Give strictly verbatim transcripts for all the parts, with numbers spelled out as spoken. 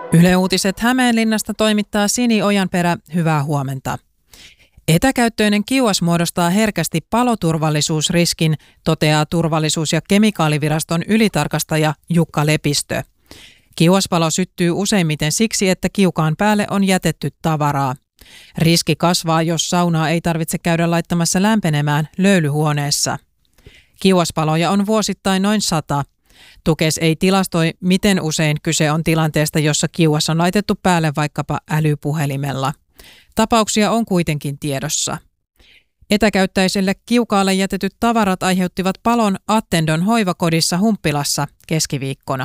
Yle Uutiset Hämeenlinnasta toimittaa Sini Ojanperä. Hyvää huomenta. Etäkäyttöinen kiuas muodostaa herkästi paloturvallisuusriskin, toteaa Turvallisuus- ja kemikaaliviraston ylitarkastaja Jukka Lepistö. Kiuaspalo syttyy useimmiten siksi, että kiukaan päälle on jätetty tavaraa. Riski kasvaa, jos saunaa ei tarvitse käydä laittamassa lämpenemään löylyhuoneessa. Kiuaspaloja on vuosittain noin sata. Tukes ei tilastoi, miten usein kyse on tilanteesta, jossa kiuas on laitettu päälle vaikkapa älypuhelimella. Tapauksia on kuitenkin tiedossa. Etäkäyttäiselle kiukaalle jätetyt tavarat aiheuttivat palon Attendon hoivakodissa Humppilassa keskiviikkona.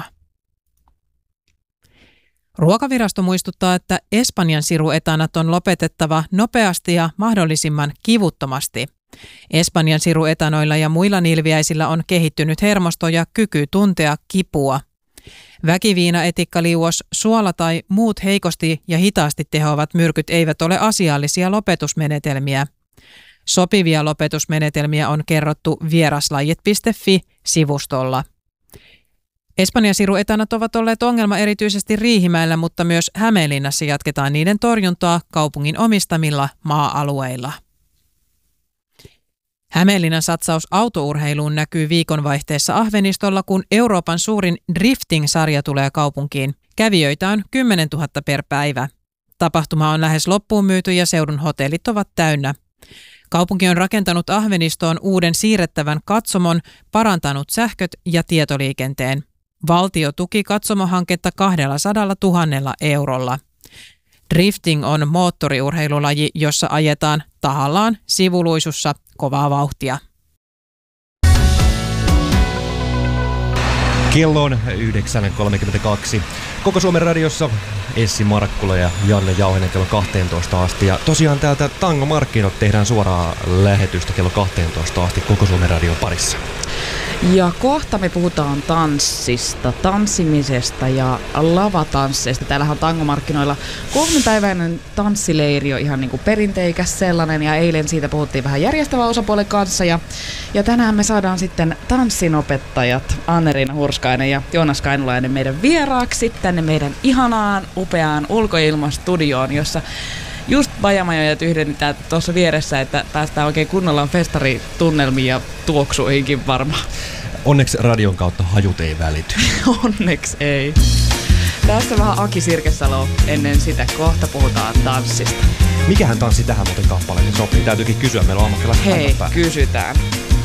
Ruokavirasto muistuttaa, että Espanjan siruetanat on lopetettava nopeasti ja mahdollisimman kivuttomasti. Espanjan siruetanoilla ja muilla nilviäisillä on kehittynyt hermosto ja kyky tuntea kipua. Väkiviina, etikkaliuos, suola tai muut heikosti ja hitaasti tehoavat myrkyt eivät ole asiallisia lopetusmenetelmiä. Sopivia lopetusmenetelmiä on kerrottu vieraslajit piste fi-sivustolla. Espanjan siruetanat ovat olleet ongelma erityisesti Riihimäellä, mutta myös Hämeenlinnassa jatketaan niiden torjuntaa kaupungin omistamilla maa-alueilla. Hämeenlinnan satsaus autourheiluun näkyy viikonvaihteessa Ahvenistolla, kun Euroopan suurin drifting-sarja tulee kaupunkiin. Kävijöitä on kymmenen tuhatta per päivä. Tapahtuma on lähes loppuun myyty ja seudun hotellit ovat täynnä. Kaupunki on rakentanut Ahvenistoon uuden siirrettävän katsomon, parantanut sähköt ja tietoliikenteen. Valtio tuki katsomohanketta kaksisataatuhatta eurolla. Drifting on moottoriurheilulaji, jossa ajetaan tahallaan sivuluisussa kovaa vauhtia. Kello on yhdeksän kolmekymmentäkaksi. Koko Suomen radiossa Essi Markkula ja Janne Jauhinen kello kahteentoista asti. Ja tosiaan täältä Tango Markkinot tehdään suoraa lähetystä kello kahteentoista asti Koko Suomen radion parissa. Ja kohta me puhutaan tanssista, tanssimisesta ja lavatansseista. Täällähän on Tangomarkkinoilla kolmipäiväinen tanssileiri jo ihan niin kuin perinteikäs sellainen. Ja eilen siitä puhuttiin vähän järjestävän osapuolen kanssa. Ja, ja tänään me saadaan sitten tanssinopettajat Anne-Riina Hurskainen ja Joonas Kainulainen meidän vieraaksi tänne meidän ihanaan, upeaan ulkoilmastudioon, jossa just bajamajoja tyhjennetään tuossa vieressä, että päästään oikein kunnolla festaritunnelmiin ja tuoksuihinkin varmaan. Onneksi radion kautta hajut ei välity. Onneksi ei. Tässä vähän Aki Sirkesalo ennen sitä. Kohta puhutaan tanssista. Mikähän tanssi tähän muuten kappaleeseen sopii? Täytyykin kysyä, meillä on ammattilainen. Hei, kysytään.